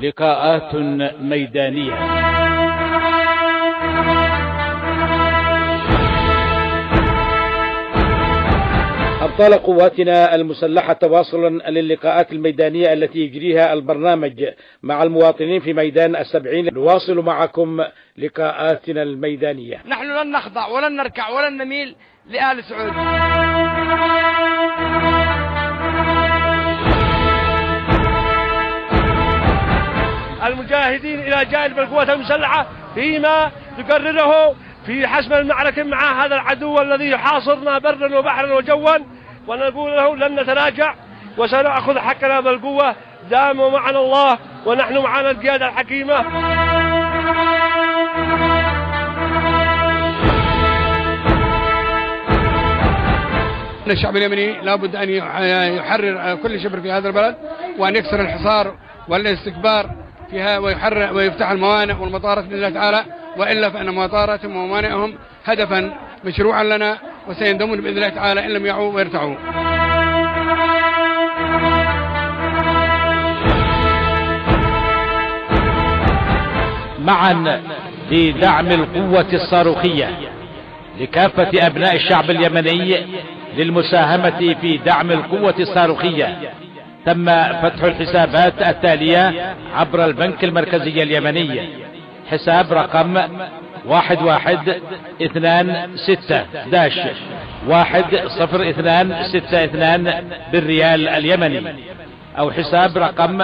لقاءات ميدانية. أبطال قواتنا المسلحة تواصلا للقاءات الميدانية التي يجريها البرنامج مع المواطنين في ميدان السبعين. نواصل معكم لقاءاتنا الميدانية. نحن لن نخضع ولن نركع ولن نميل لآل سعود. المجاهدين إلى جانب القوات المسلحة فيما تقرره في حسم المعركة مع هذا العدو الذي يحاصرنا برا وبحرا وجوا، ونقول له لن نتراجع وسنأخذ حقنا بالقوة دام معنا الله ونحن معنا القيادة الحكيمة. الشعب اليمني لابد أن يحرر كل شبر في هذا البلد، وأن يكسر الحصار والاستكبار فيها ويحرر ويفتح الموانئ والمطارات بإذن الله تعالى، وإلا فإن مطاراتهم وموانئهم هدفا مشروعا لنا وسيندمون بإذن الله تعالى إن لم يعوا ويرتعوا. معا في دعم القوة الصاروخية لكافة أبناء الشعب اليمني للمساهمة في دعم القوة الصاروخية. تم فتح الحسابات التالية عبر البنك المركزي اليمني: حساب رقم 1126-1022 بالريال اليمني، أو حساب رقم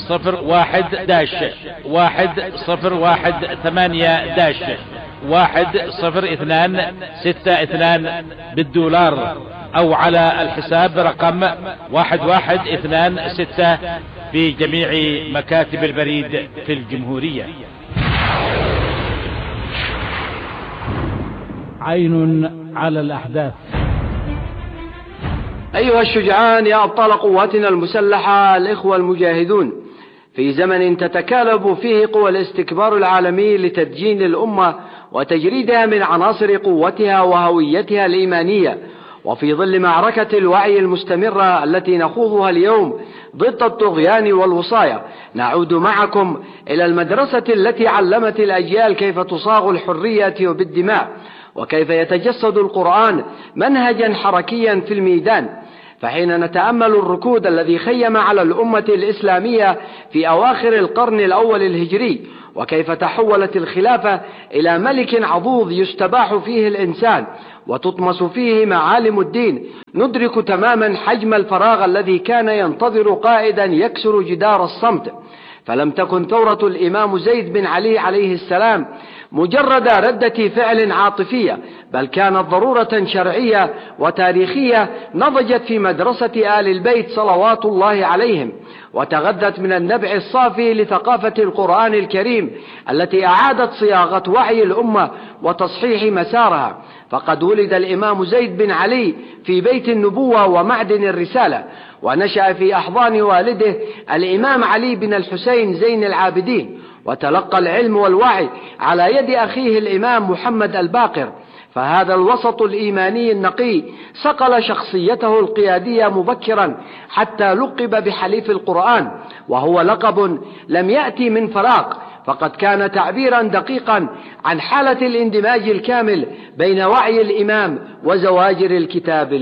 01-118-10262 بالدولار، أو على الحساب رقم 1126 في جميع مكاتب البريد في الجمهورية. عين على الأحداث. أيها الشجعان يا أبطال قواتنا المسلحة، الإخوة المجاهدون، في زمن تتكالب فيه قوى الاستكبار العالمي لتدجين الأمة وتجريدها من عناصر قوتها وهويتها الإيمانية، وفي ظل معركة الوعي المستمرة التي نخوضها اليوم ضد الطغيان والوصاية، نعود معكم إلى المدرسة التي علمت الأجيال كيف تصاغ الحرية بالدماء، وكيف يتجسد القرآن منهجا حركيا في الميدان. فحين نتأمل الركود الذي خيم على الأمة الإسلامية في أواخر القرن الأول الهجري، وكيف تحولت الخلافة إلى ملك عضوض يستباح فيه الإنسان وتطمس فيه معالم الدين، ندرك تماما حجم الفراغ الذي كان ينتظر قائدا يكسر جدار الصمت. فلم تكن ثورة الإمام زيد بن علي عليه السلام مجرد ردة فعل عاطفية، بل كانت ضرورة شرعية وتاريخية نضجت في مدرسة آل البيت صلوات الله عليهم، وتغذت من النبع الصافي لثقافة القرآن الكريم التي أعادت صياغة وعي الأمة وتصحيح مسارها. فقد ولد الإمام زيد بن علي في بيت النبوة ومعدن الرسالة، ونشأ في أحضان والده الإمام علي بن الحسين زين العابدين، وتلقى العلم والوعي على يد أخيه الإمام محمد الباقر. فهذا الوسط الإيماني النقي صقل شخصيته القيادية مبكرا حتى لقب بحليف القرآن، وهو لقب لم يأتي من فراغ، فقد كان تعبيرا دقيقا عن حالة الاندماج الكامل بين وعي الإمام وزواجر الكتاب